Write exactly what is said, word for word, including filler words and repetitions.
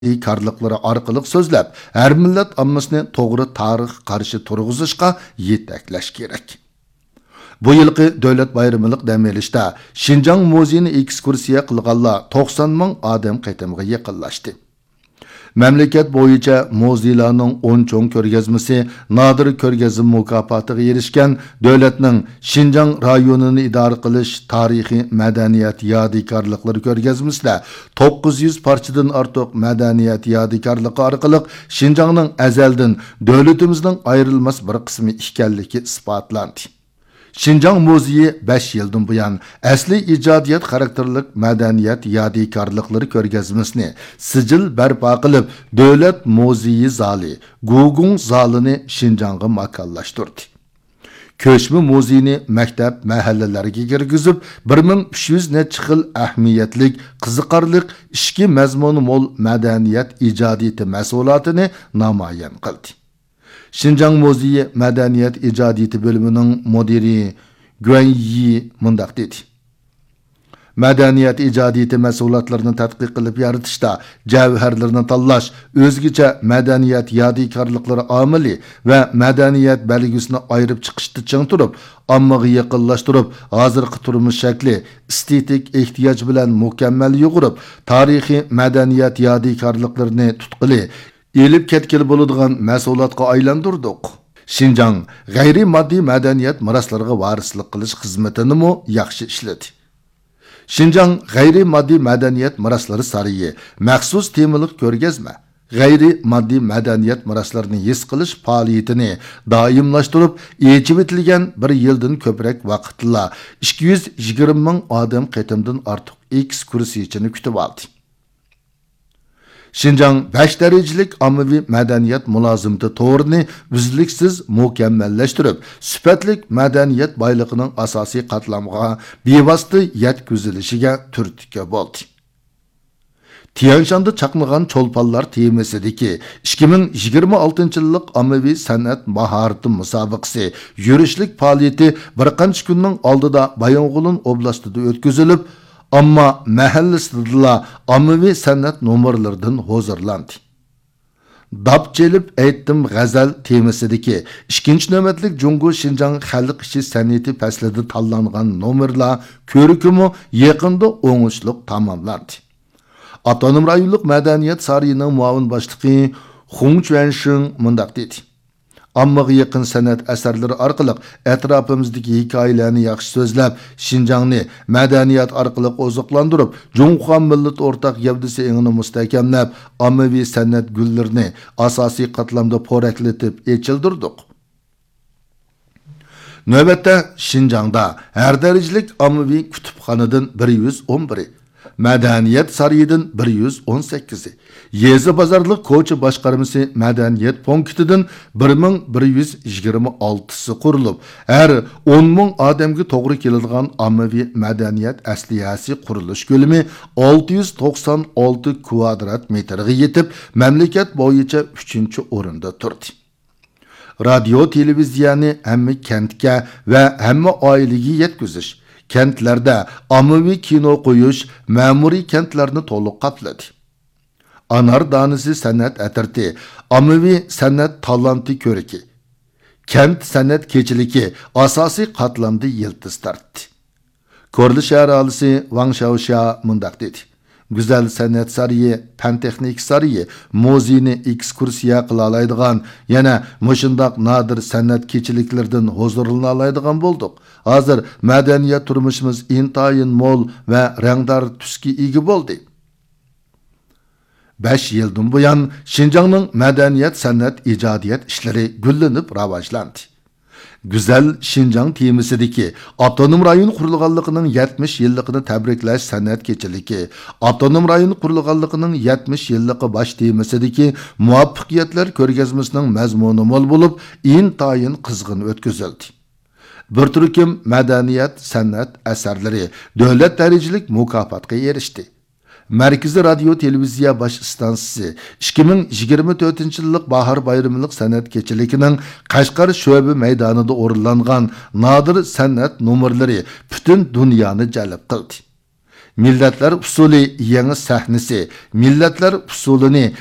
karlıkları arkalık sözlep, her millet ammasını doğru tarih karşı turguzuşka yetekleş gerek. Bu yılki Devlet Bayramılık demelişte Şinjan Muzeyini ekskursiya kılgalla to'qson ming adam qaytamga yaqinlashdi. Memleket boyunca muzeylarning o'n cho'ng ko'rgazmasi Nadir ko'rgazma mukofotiga erishgan davlatning Şinjan rayonini idora qilish tarixiy madaniyat yodikorliklari ko'rgazmasida to'qqiz yuz parchadan ortiq madaniyat yodikorligi orqali Şinjanning azaldan davlatimizning ayrilmas bir qismi ekanligi isbotlandi. Şinjan Muzeyi besh yildan buyon asli ijodiyat xarakterlik madaniyat yodikorliklari ko'rgazmasini sijil barpo qilib, davlat muzeyi zali, Gugung zalini Şinjanga makallashtirdi. Ko'chma muzeyni maktab mahallalarga kirgizib, bir ming uch yuz necha xil ahamiyatlik, qiziqarli, ishki mazmuni mo'l madaniyat ijodiyati mahsulotini namoyon qildi. Şinjan Muzeyi Madaniyat İcadiyeti bölümünün müdiri Guan Yi mundaq dedi. Madaniyat ijodiyati mahsulotlarini tadqiq qilib yaratishda javharlarni tanlash, o'zgacha madaniyat yodikorliklari omili va madaniyat belgisini ayirib chiqishda ching turib, ommaga yaqinlashtirib, hozirgi turmush shakli, estetik ehtiyoj bilan mukammal yo'g'irib, tarixiy madaniyat yodikorliklarini tutqili elib ketkili bo'ladigan mas'uliyatga aylantirdik. Şinjan g'ayri moddiy madaniyat meroslariga varislik qilish xizmatini mo yaxshi ishladi. Şinjan g'ayri moddiy madaniyat meroslari sariyi maxsus temalik ko'rgazma, g'ayri moddiy madaniyat meroslarini his qilish faoliyatini doimlashtirib, yechib etilgan bir yildan ko'proq vaqtla ikki yuz yigirma ming odam qatimdan ortiq ekskursiyachini kutib oldi. Şinjan besh darajalik ommaviy madaniyat mulozimati to'g'rini uzluksiz mukammallashtirib, sifatlik madaniyat boyligining asosiy qatlamiga bevosita yetkazilishiga turtki bo'ldi. Tianshanda chaqnagan cho'lponlar temasidagi ikki ming yigirma oltinchi yillik ommaviy san'at mahorati musobaqasi yurishlik faoliyati bir qancha kunning oldida Bayonqulin oblastida o'tkazilib, Amma mahallasida ommaviy san'at nomerlaridan hozirlandi. Dab chelib aytdim g'azal temasidagi ikkinchi navbatlik Jungo Şinjan xalq ishi san'ati faslida tanlangan nomerlar ko'rikimi yaqinda o'ngishliq tamomlandi. Avtonom rayonlik madaniyat sariyining muavin boshlig'i Hong Chuanshin mundaq dedi. Ammaga yaqin san'at asarlari orqali atrofimizdagi hikoyalarni yaxshi so'zlab, Şinjanni madaniyat orqali oziqlantirib, Jungxan millat o'rtaq gavdasi engini mustahkamlab, ommaviy san'at gullarini asosiy qatlamda po'raklatib echildirdik. Navbatda Şinjanda har darajalik ommaviy kutubxonadan bir yuz o'n bir, madaniyat sariyidan bir yuz o'n sakkiz, Yezi bozorlik ko'cha boshqarmasi madaniyat punktidan bir ming bir yuz yigirma olti qurilib, har o'n ming odamga to'g'ri keladigan ommaviy madaniyat asliyasi qurilish ko'lami olti yuz to'qson olti kvadrat metrga yetib, mamlakat bo'yicha uchinchi o'rinda turdi. Radio televiziyani hamma kentga va hamma oilaga yetkazish, kentlarda ommaviy kino qo'yish, ma'muriy kentlarni to'liq qopladi. Anar danisi san'at atirti, ommaviy san'at talanti ko'riki, kent san'at kechiligi asosiy qatlamda yildiz tortdi. Ko'rli shahar aholisi Wang Xiaosha mundaq dedi. Güzel san'at sariyi, fan texnik sariyi, muzeyni ekskursiya qila oladigan, yana mushundaq nadir san'at kechiliklardan huzurlana oladigan bo'ldik. Hozir madaniyat turmushimiz intayin mo'l va rangdor tusga ega bo'ldi. besh yildan buyon Şinjanning madaniyat san'at ijodiyat ishlari gullanib rivojlandi. Güzel Şinjan temasidagi avtonom rayon qurilganligining yetmish yilligini tabriklash san'at kechiligi, avtonom rayon qurilganligining yetmish yilligi bosh temasidagi muvaffaqiyatlar ko'rgazmasining mazmuni mo'l bo'lib, intayin qizg'in o'tkazildi. Bir turkum madaniyat san'at asarlari davlat darajalik mukofotga erishdi. Merkezi Radyo Televiziya baş stansiyasi ikki ming yigirma to'rtinchi yillik bahar bayramilik san'at kechiligining Qashqar sho'ba maydonida o'rinlangan nadir san'at nomerlari butun dunyoni jalb qildi. millatlar usuli yangi sahnasi, millatlar usulini